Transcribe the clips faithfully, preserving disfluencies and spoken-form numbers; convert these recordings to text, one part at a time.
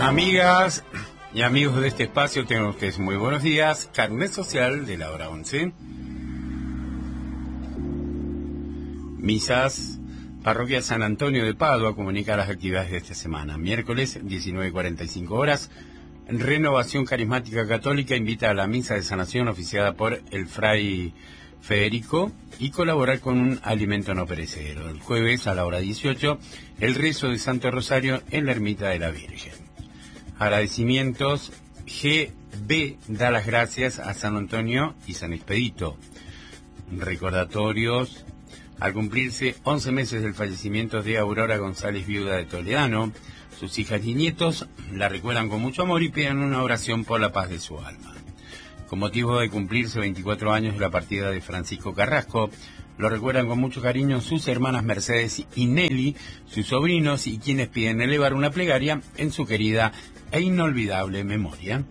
Amigas y amigos de este espacio, tengan ustedes muy buenos días. Carnet social de la hora once. Misas. Parroquia San Antonio de Padua comunica las actividades de esta semana. Miércoles, diecinueve cuarenta y cinco horas. Renovación Carismática Católica invita a la misa de sanación oficiada por el Fray Federico y colaborar con un alimento no perecedero. El jueves, a la hora dieciocho, el rezo de Santo Rosario en la Ermita de la Virgen. Agradecimientos. G B da las gracias a San Antonio y San Expedito. Recordatorios. Al cumplirse once meses del fallecimiento de Aurora González, viuda de Toledano, sus hijas y nietos la recuerdan con mucho amor y piden una oración por la paz de su alma. Con motivo de cumplirse veinticuatro años de la partida de Francisco Carrasco, lo recuerdan con mucho cariño sus hermanas Mercedes y Nelly, sus sobrinos y quienes piden elevar una plegaria en su querida e inolvidable memoria.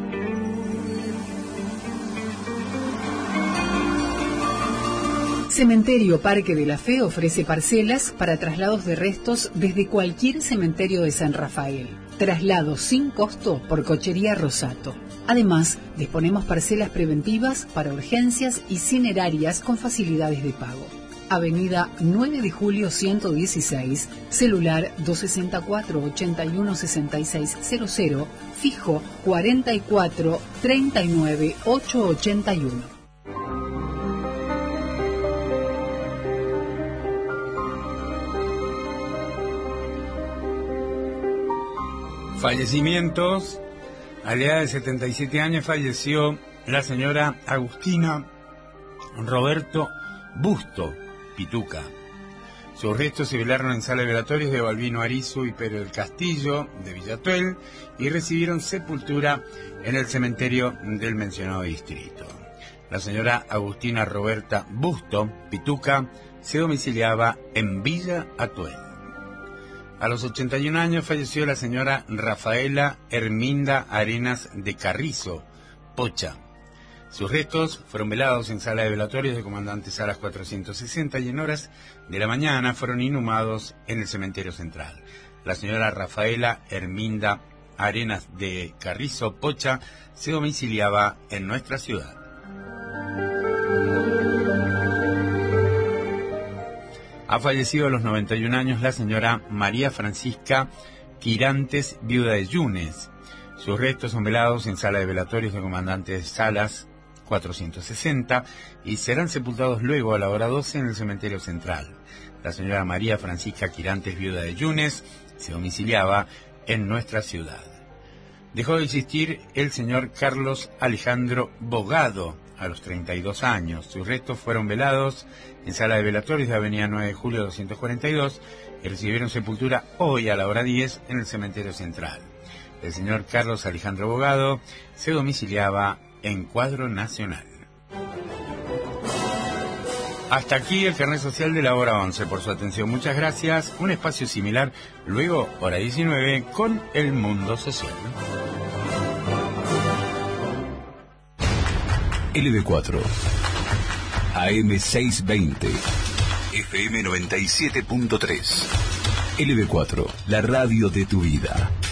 Cementerio Parque de la Fe ofrece parcelas para traslados de restos desde cualquier cementerio de San Rafael. Traslados sin costo por Cochería Rosato. Además, disponemos parcelas preventivas para urgencias y cinerarias con facilidades de pago. Avenida nueve de julio ciento dieciséis, celular dos sesenta y cuatro, ochenta y uno, sesenta y seis cero cero, fijo cuarenta y cuatro, treinta y nueve, ochocientos ochenta y uno. Fallecimientos. A la edad de setenta y siete años falleció la señora Agustina Roberto Busto Pituca. Sus restos se velaron en sala de velatorios de Balbino Arizu y Pedro del Castillo de Villatuel y recibieron sepultura en el cementerio del mencionado distrito. La señora Agustina Roberta Busto Pituca se domiciliaba en Villa Atuel. A los ochenta y un años falleció la señora Rafaela Herminda Arenas de Carrizo, Pocha. Sus restos fueron velados en sala de velatorios de Comandante Salas cuatrocientos sesenta y en horas de la mañana fueron inhumados en el cementerio central. La señora Rafaela Herminda Arenas de Carrizo, Pocha, se domiciliaba en nuestra ciudad. Ha fallecido a los noventa y un años la señora María Francisca Quirantes, viuda de Yunes. Sus restos son velados en sala de velatorios de Comandante Salas cuatrocientos sesenta y serán sepultados luego a la hora doce en el cementerio central. La señora María Francisca Quirantes, viuda de Yunes, se domiciliaba en nuestra ciudad. Dejó de existir el señor Carlos Alejandro Bogado a los treinta y dos años. Sus restos fueron velados en sala de velatorios de Avenida nueve de julio doscientos cuarenta y dos y recibieron sepultura hoy a la hora diez en el cementerio central. El señor Carlos Alejandro Bogado se domiciliaba en Cuadro Nacional. Hasta aquí el carnet social de la hora once. Por su atención, muchas gracias. Un espacio similar luego, hora diecinueve, con El Mundo Social. L B cuatro, A M seiscientos veinte, F M noventa y siete punto tres. L B cuatro, la radio de tu vida.